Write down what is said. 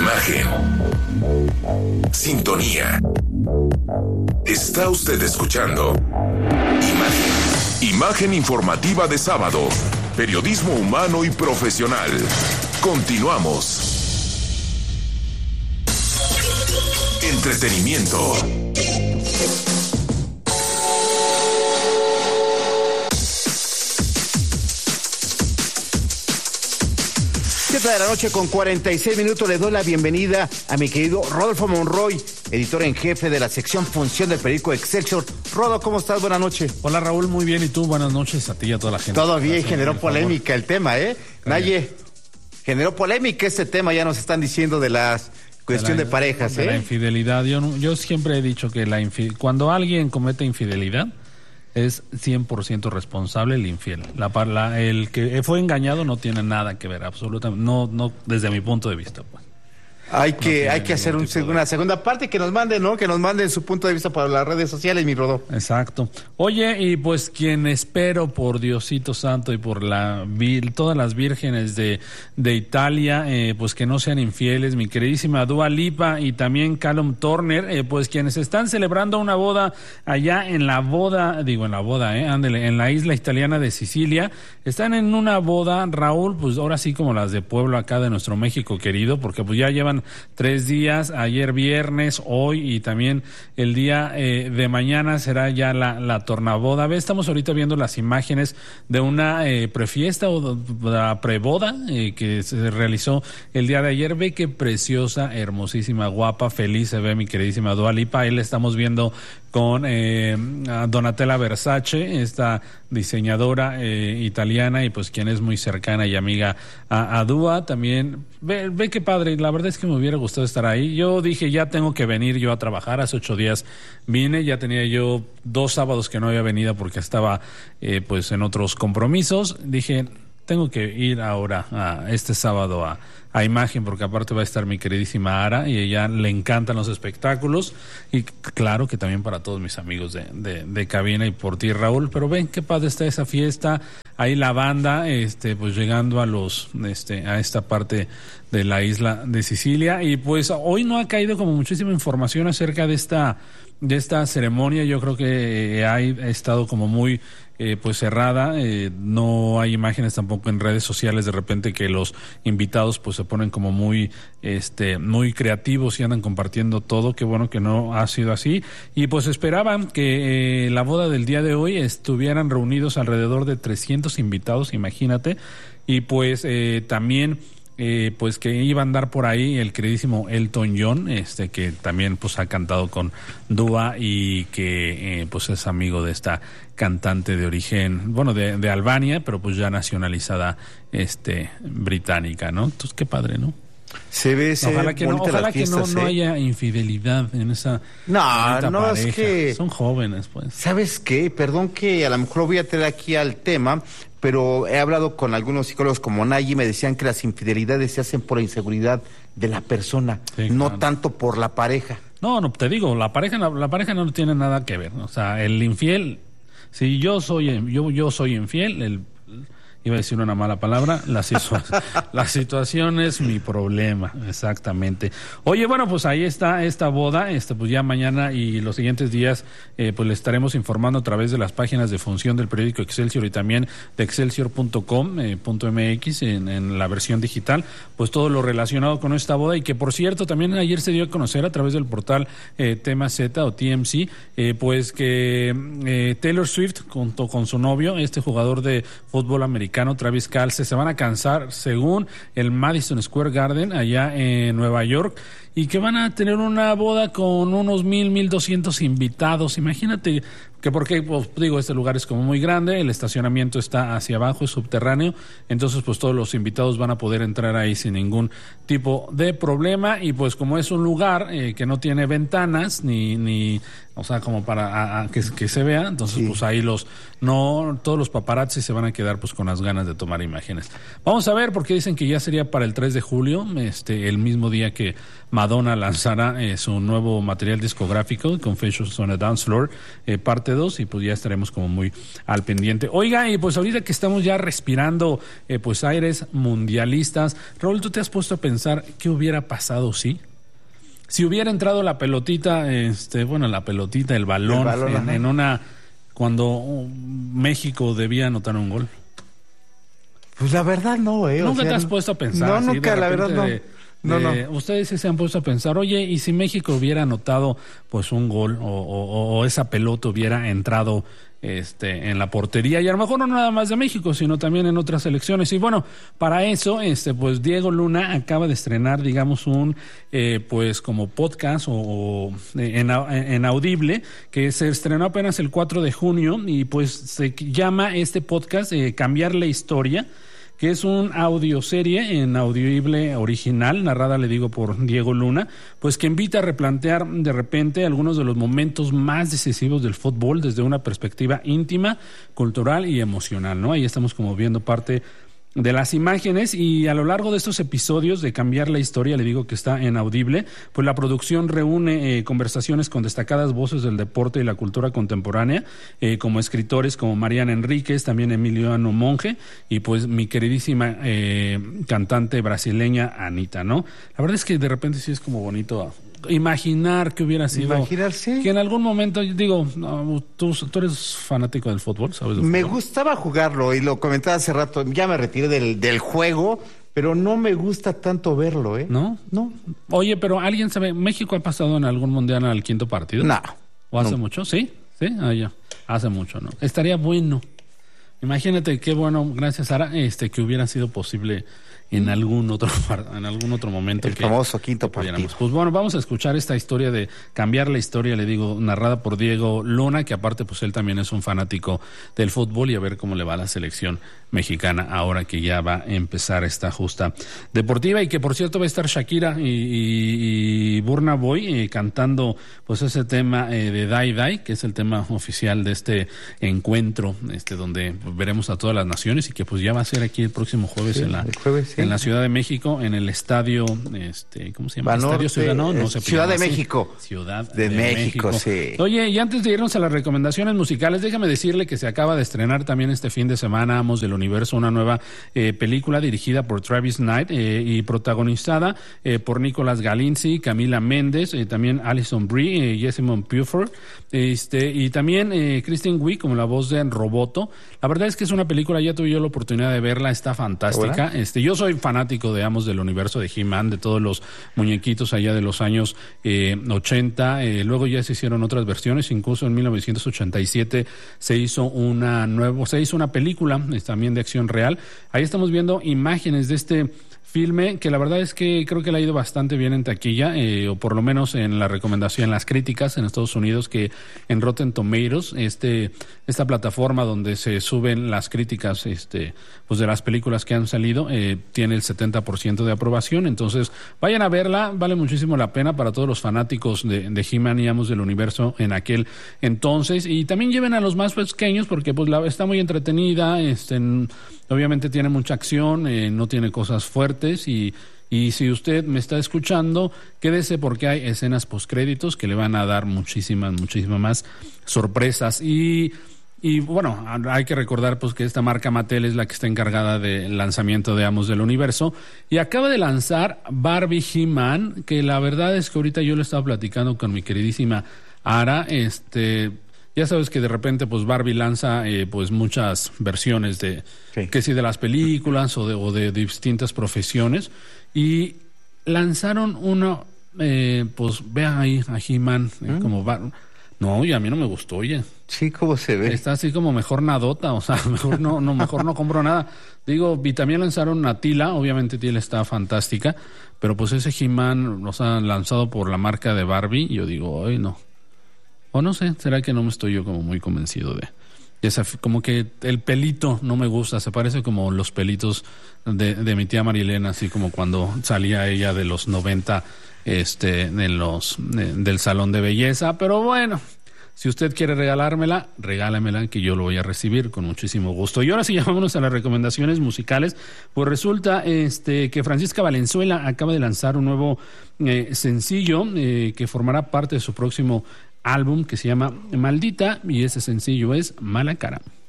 Imagen. Sintonía. Está usted escuchando Imagen informativa de sábado. Periodismo humano y profesional. Continuamos. Entretenimiento. 7 de la noche con 46 minutos. Le doy la bienvenida a mi querido Rodolfo Monroy, editor en jefe de la sección Función del periódico Excelsior. Rodo, ¿cómo estás? Buenas noches. Hola Raúl, muy bien. ¿Y tú? Buenas noches a ti y a toda la gente. Todo bien, generó polémica el tema, ¿eh? Naye, generó polémica este tema, ya nos están diciendo de la cuestión de parejas, de la infidelidad. Yo siempre he dicho que cuando alguien comete infidelidad, es 100% responsable el infiel. El que fue engañado no tiene nada que ver, absolutamente. No, desde mi punto de vista, pues. Hay que hacer una segunda parte, que nos manden, ¿no? Que nos manden su punto de vista para las redes sociales, mi Rodó. Exacto. Oye, y pues quien espero por Diosito Santo y por todas las vírgenes de Italia, pues que no sean infieles, mi queridísima Dua Lipa y también Callum Turner, pues quienes están celebrando una boda allá en la isla italiana de Sicilia, están en una boda, Raúl, pues ahora sí como las de pueblo acá de nuestro México querido, porque pues ya llevan 3 días, ayer viernes, hoy y también el día de mañana será ya la tornaboda. Estamos ahorita viendo las imágenes de una prefiesta o la preboda que se realizó el día de ayer. Ve qué preciosa, hermosísima, guapa, feliz se ve mi queridísima Dua Lipa. Ahí la estamos viendo con Donatella Versace, esta diseñadora italiana y pues quien es muy cercana y amiga a Dua. También ve qué padre, la verdad es que me hubiera gustado estar ahí. Yo dije, ya tengo que venir yo a trabajar. Hace 8 días vine, ya tenía yo 2 sábados que no había venido porque estaba pues en otros compromisos. Dije, tengo que ir ahora a este sábado a Imagen, porque aparte va a estar mi queridísima Ara y ella le encantan los espectáculos y claro que también para todos mis amigos de cabina y por ti, Raúl. Pero ven qué padre está esa fiesta, ahí la banda pues llegando a esta parte de la isla de Sicilia. Y pues hoy no ha caído como muchísima información acerca de esta ceremonia. Yo creo que ha estado como muy pues cerrada, no hay imágenes tampoco en redes sociales de repente que los invitados pues se ponen como muy creativos y andan compartiendo todo. Qué bueno que no ha sido así. Y pues esperaban que la boda del día de hoy estuvieran reunidos alrededor de 300 invitados, imagínate. Y pues también pues que iba a andar por ahí el queridísimo Elton John, que también pues ha cantado con Dua y que pues es amigo de esta cantante de origen, de Albania, pero pues ya nacionalizada británica, ¿no? Entonces qué padre, ¿no? Ojalá que no haya infidelidad en esa pareja. Es que son jóvenes, pues. ¿Sabes qué? Perdón que a lo mejor lo voy a traer aquí al tema, pero he hablado con algunos psicólogos como Nayi, me decían que las infidelidades se hacen por la inseguridad de la persona, no tanto por la pareja. No, te digo, la pareja no tiene nada que ver, ¿no? O sea, el infiel, si yo soy infiel, iba a decir una mala palabra, la situación es mi problema, exactamente. Oye, bueno, pues ahí está esta boda, pues ya mañana y los siguientes días, pues le estaremos informando a través de las páginas de Función del periódico Excelsior y también de excelsior.com.mx en la versión digital, pues todo lo relacionado con esta boda. Y que por cierto, también ayer se dio a conocer a través del portal Tema Z o TMC, pues que Taylor Swift junto con su novio, jugador de fútbol americano, Travis Kelce, se van a casar según el Madison Square Garden allá en Nueva York, y que van a tener una boda con unos 1,200 invitados. Imagínate que porque, pues digo, este lugar es como muy grande, el estacionamiento está hacia abajo, es subterráneo, entonces pues todos los invitados van a poder entrar ahí sin ningún tipo de problema. Y pues como es un lugar que no tiene ventanas ni o sea, como para que se vea, entonces pues ahí todos los paparazzi se van a quedar pues con las ganas de tomar imágenes. Vamos a ver, porque dicen que ya sería para el 3 de julio, el mismo día que Madonna lanzará su nuevo material discográfico, Confessions on a Dance Floor, parte 2 y pues ya estaremos como muy al pendiente. Oiga, y pues ahorita que estamos ya respirando pues aires mundialistas, Raúl, ¿tú te has puesto a pensar qué hubiera pasado si hubiera entrado la pelotita, el balón en una, cuando México debía anotar un gol? Pues la verdad no, ¿Nunca te has puesto a pensar? No, nunca, la verdad no. No. Ustedes sí se han puesto a pensar, oye, ¿y si México hubiera anotado pues un gol o esa pelota hubiera entrado en la portería? Y a lo mejor no nada más de México, sino también en otras selecciones. Y bueno, para eso, pues Diego Luna acaba de estrenar, digamos, un pues como podcast en Audible, que se estrenó apenas el 4 de junio y pues se llama este podcast Cambiar la Historia, que es un audioserie en Audible original, narrada, le digo, por Diego Luna, pues que invita a replantear de repente algunos de los momentos más decisivos del fútbol desde una perspectiva íntima, cultural y emocional, ¿no? Ahí estamos como viendo parte de las imágenes, y a lo largo de estos episodios de Cambiar la Historia, le digo que está en Audible, pues la producción reúne conversaciones con destacadas voces del deporte y la cultura contemporánea, como escritores como Mariana Enríquez, también Emiliano Monge, y pues mi queridísima cantante brasileña Anitta, ¿no? La verdad es que de repente sí es como bonito imaginar que hubiera sido. Imaginarse. Que en algún momento, digo, tú eres fanático del fútbol, ¿sabes? Me gustaba jugarlo y lo comentaba hace rato. Ya me retiré del juego, pero no me gusta tanto verlo, ¿eh? ¿No? No. Oye, pero ¿alguien sabe? ¿México ha pasado en algún mundial al quinto partido? No. ¿O hace mucho? ¿Sí? ¿Sí? Ya. Hace mucho, ¿no? Estaría bueno. Imagínate qué bueno, gracias Sara, que hubiera sido posible en algún otro momento. El famoso quinto partido. Pues bueno, vamos a escuchar esta historia de Cambiar la Historia, le digo, narrada por Diego Luna, que aparte pues él también es un fanático del fútbol, y a ver cómo le va a la selección mexicana ahora que ya va a empezar esta justa deportiva, y que por cierto va a estar Shakira y Burna Boy cantando pues ese tema de Die Die, que es el tema oficial de este encuentro, donde veremos a todas las naciones, y que pues ya va a ser aquí el próximo jueves, en la Ciudad de México, en el estadio, ¿cómo se llama? Banorte, Estadio Ciudad, no se Ciudad de así. México. Ciudad de México, sí. Oye, y antes de irnos a las recomendaciones musicales, déjame decirle que se acaba de estrenar también este fin de semana, Amos del Universo, una nueva película dirigida por Travis Knight y protagonizada por Nicolas Galinzi, Camila Méndez, también Alison Brie, Jessamine Puffer, y también Kristen Wiig como la voz de Roboto. La verdad es que es una película, ya tuve yo la oportunidad de verla, está fantástica. Yo soy fanático de Amos del Universo, de He-Man, de todos los muñequitos allá de los años 80. Luego ya se hicieron otras versiones, incluso en 1987 se hizo una película también de acción real. Ahí estamos viendo imágenes de este filme, que la verdad es que creo que le ha ido bastante bien en taquilla, o por lo menos en la recomendación, en las críticas en Estados Unidos, que en Rotten Tomatoes, esta plataforma donde se suben las críticas pues de las películas que han salido, tiene el 70% de aprobación. Entonces vayan a verla, vale muchísimo la pena para todos los fanáticos de He-Man y Amos del Universo en aquel entonces, y también lleven a los más pequeños porque pues está muy entretenida, obviamente tiene mucha acción, no tiene cosas fuertes, y si usted me está escuchando, quédese porque hay escenas postcréditos que le van a dar muchísimas más sorpresas. Y bueno, hay que recordar pues que esta marca Mattel es la que está encargada del lanzamiento de Amos del Universo, y acaba de lanzar Barbie He-Man, que la verdad es que ahorita yo lo estaba platicando con mi queridísima Ara, ya sabes que de repente pues Barbie lanza pues muchas versiones que sí de las películas o de distintas profesiones, y lanzaron uno, pues vean ahí a He-Man como no, y a mí no me gustó, oye. Sí, ¿cómo se ve? Está así como mejor nadota, o sea, mejor no compro nada. Digo, y también lanzaron a Tila, obviamente Tila está fantástica, pero pues ese He-Man, o sea, lanzado por la marca de Barbie, yo digo, ay, no. O no sé, será que no me estoy yo como muy convencido de esa, como que el pelito no me gusta, se parece como los pelitos de mi tía Marilena, así como cuando salía ella de los 90 del salón de belleza. Pero bueno, si usted quiere regalármela, regálamela, que yo lo voy a recibir con muchísimo gusto. Y ahora sí, vámonos a las recomendaciones musicales. Pues resulta que Francisca Valenzuela acaba de lanzar un nuevo sencillo que formará parte de su próximo álbum que se llama Maldita y ese sencillo es Mala Cara.